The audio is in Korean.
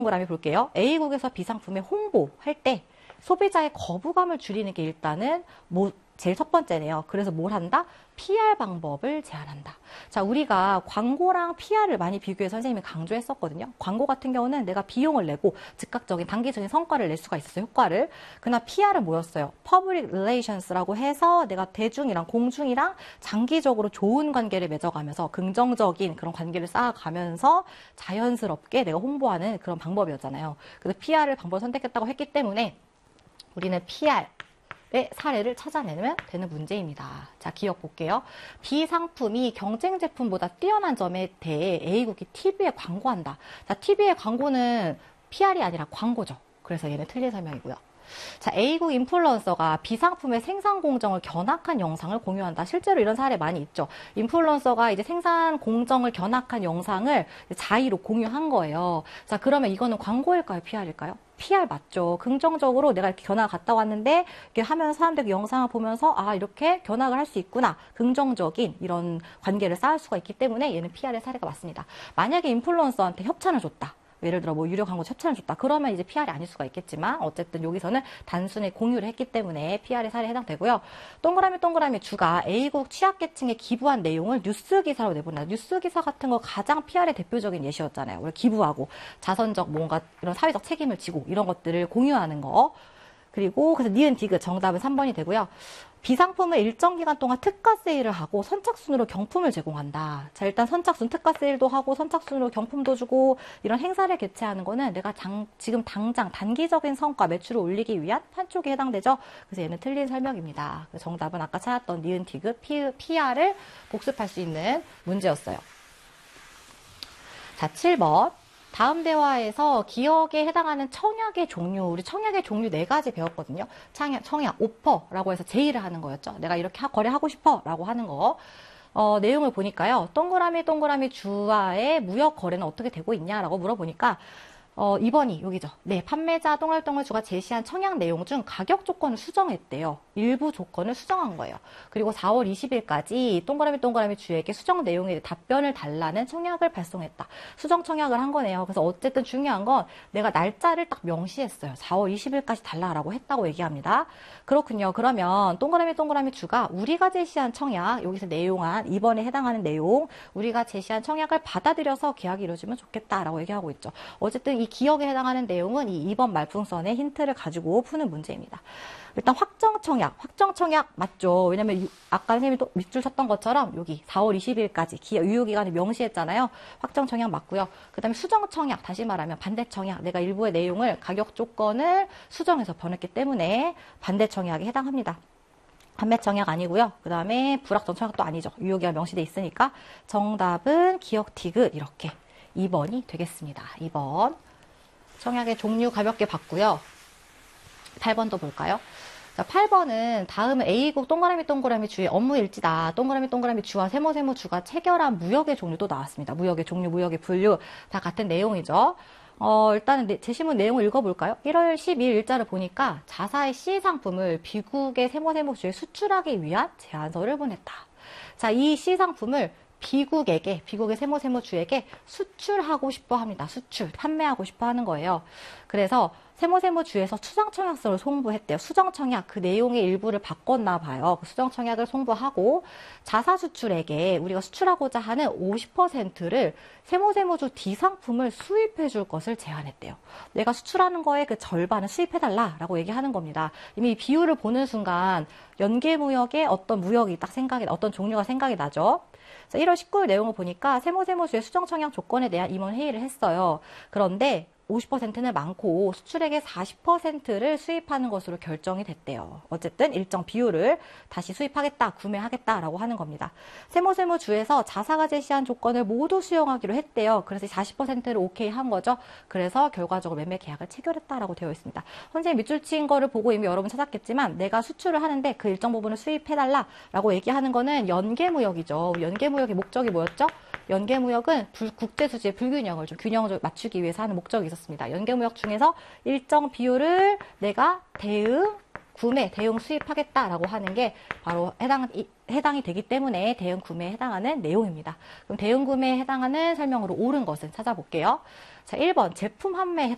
동그라미 볼게요. A국에서 B상품의 홍보할 때 소비자의 거부감을 줄이는 게 일단은 제일 첫 번째네요. 그래서 뭘 한다? PR 방법을 제안한다. 자, 우리가 광고랑 PR을 많이 비교해서 선생님이 강조했었거든요. 광고 같은 경우는 내가 비용을 내고 즉각적인 단기적인 성과를 낼 수가 있었어요. 효과를. 그러나 PR은 뭐였어요? Public Relations라고 해서 내가 대중이랑 공중이랑 장기적으로 좋은 관계를 맺어가면서 긍정적인 그런 관계를 쌓아가면서 자연스럽게 내가 홍보하는 그런 방법이었잖아요. 그래서 PR을 방법을 선택했다고 했기 때문에 우리는 PR의 사례를 찾아내면 되는 문제입니다. 자, 기억 볼게요. B 상품이 경쟁 제품보다 뛰어난 점에 대해 A국이 TV에 광고한다. 자, TV의 광고는 PR이 아니라 광고죠. 그래서 얘는 틀린 설명이고요. 자, A국 인플루언서가 B 상품의 생산 공정을 견학한 영상을 공유한다. 실제로 이런 사례 많이 있죠. 인플루언서가 이제 생산 공정을 견학한 영상을 자의로 공유한 거예요. 자, 그러면 이거는 광고일까요? PR일까요? PR 맞죠. 긍정적으로 내가 이렇게 견학을 갔다 왔는데 이렇게 하면서 사람들이 영상을 보면서 아, 이렇게 견학을 할 수 있구나. 긍정적인 이런 관계를 쌓을 수가 있기 때문에 얘는 PR의 사례가 맞습니다. 만약에 인플루언서한테 협찬을 줬다. 예를 들어 뭐 유료 광고 협찬을 줬다. 그러면 이제 PR이 아닐 수가 있겠지만 어쨌든 여기서는 단순히 공유를 했기 때문에 PR의 사례에 해당되고요. 동그라미 주가 A국 취약계층에 기부한 내용을 뉴스 기사로 내본다. 뉴스 기사 같은 거 가장 PR의 대표적인 예시였잖아요. 우리 기부하고 자선적 뭔가 이런 사회적 책임을 지고 이런 것들을 공유하는 거. 그리고 그래서 니은 디귿 정답은 3번이 되고요. B상품은 일정 기간 동안 특가 세일을 하고 선착순으로 경품을 제공한다. 자, 일단 선착순 특가 세일도 하고 선착순으로 경품도 주고 이런 행사를 개최하는 거는 내가 지금 당장 단기적인 성과 매출을 올리기 위한 판촉에 해당되죠. 그래서 얘는 틀린 설명입니다. 정답은 아까 찾았던 니은 디귿 PR을 복습할 수 있는 문제였어요. 자, 7번. 다음 대화에서 기억에 해당하는 청약의 종류, 우리 청약의 종류 4가지 배웠거든요. 청약, 오퍼라고 해서 제의를 하는 거였죠. 내가 이렇게 거래하고 싶어 라고 하는 거. 내용을 보니까요. 동그라미 주와의 무역 거래는 어떻게 되고 있냐라고 물어보니까 2번이 여기죠. 네, 판매자 주가 제시한 청약 내용 중 가격 조건을 수정했대요. 일부 조건을 수정한 거예요. 그리고 4월 20일까지 동그라미 주에게 수정 내용에 답변을 달라는 청약을 발송했다. 수정 청약을 한 거네요. 그래서 어쨌든 중요한 건 내가 날짜를 딱 명시했어요. 4월 20일까지 달라라고 했다고 얘기합니다. 그렇군요. 그러면 동그라미 주가 우리가 제시한 청약, 여기서 내용한 2번에 해당하는 내용, 우리가 제시한 청약을 받아들여서 계약이 이루어지면 좋겠다라고 얘기하고 있죠. 어쨌든 이 기억에 해당하는 내용은 이 2번 말풍선의 힌트를 가지고 푸는 문제입니다. 일단 확정 청약 맞죠? 왜냐면 아까 선생님이 또 밑줄 쳤던 것처럼 여기 4월 20일까지 유효기간을 명시했잖아요. 확정 청약 맞고요. 그 다음에 수정 청약, 다시 말하면 반대 청약. 내가 일부의 내용을 가격 조건을 수정해서 번했기 때문에 반대 청약에 해당합니다. 판매 청약 아니고요. 그 다음에 불확정 청약도 아니죠. 유효기간 명시돼 있으니까 정답은 기억 디귿 이렇게 2번이 되겠습니다. 2번. 청약의 종류 가볍게 봤고요. 8번도 볼까요? 자, 8번은 다음은 A국 동그라미 주의 업무 일지다. 동그라미 주와 세모 주가 체결한 무역의 종류도 나왔습니다. 무역의 종류, 무역의 분류 다 같은 내용이죠. 일단은 제시문 내용을 읽어볼까요? 1월 12일 일자를 보니까 자사의 C 상품을 B국의 세모 주에 수출하기 위한 제안서를 보냈다. 자, 이 C 상품을 비국의 세모 주에게 수출하고 싶어 합니다. 판매하고 싶어 하는 거예요. 그래서 세모 주에서 수정청약서를 송부했대요. 수정청약, 그 내용의 일부를 바꿨나 봐요. 그 수정청약을 송부하고 자사수출에게 우리가 수출하고자 하는 50%를 세모 주 D 상품을 수입해 줄 것을 제안했대요. 내가 수출하는 거에 그 절반을 수입해달라라고 얘기하는 겁니다. 이미 비율을 보는 순간 연계무역의 어떤 무역이 딱 어떤 종류가 생각이 나죠. 1월 19일 내용을 보니까 세모주의 수정청약 조건에 대한 임원 회의를 했어요. 그런데 50%는 많고 수출액의 40%를 수입하는 것으로 결정이 됐대요. 어쨌든 일정 비율을 다시 수입하겠다, 구매하겠다라고 하는 겁니다. 세모주에서 자사가 제시한 조건을 모두 수용하기로 했대요. 그래서 40%를 오케이 한 거죠. 그래서 결과적으로 매매 계약을 체결했다라고 되어 있습니다. 선생님 밑줄 친 거를 보고 이미 여러분 찾았겠지만 내가 수출을 하는데 그 일정 부분을 수입해달라라고 얘기하는 거는 연계무역이죠. 연계무역의 목적이 뭐였죠? 연계무역은 국제수지의 불균형을 좀 균형을 맞추기 위해서 하는 목적이 있었습니다. 연계무역 중에서 일정 비율을 내가 대응 수입하겠다라고 하는 게 바로 해당이 되기 때문에 대응 구매에 해당하는 내용입니다. 그럼 대응 구매에 해당하는 설명으로 옳은 것은 찾아볼게요. 자, 1번 제품 판매에